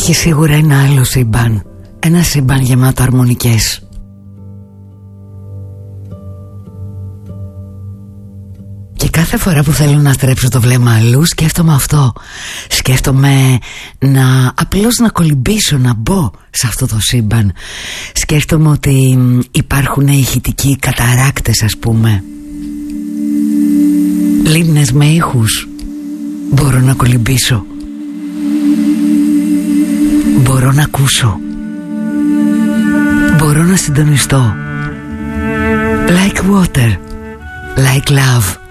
Υπάρχει σίγουρα ένα άλλο σύμπαν. Ένα σύμπαν γεμάτο αρμονικές. Και κάθε φορά που θέλω να στρέψω το βλέμμα αλλού, σκέφτομαι αυτό. Σκέφτομαι απλώς να κολυμπήσω, να μπω σε αυτό το σύμπαν. Σκέφτομαι ότι υπάρχουν ηχητικοί καταράκτες, ας πούμε, λίμνες με ήχους. Μπορώ να κολυμπήσω. Μπορώ να ακούσω. Μπορώ να συντονιστώ. Like water, like love.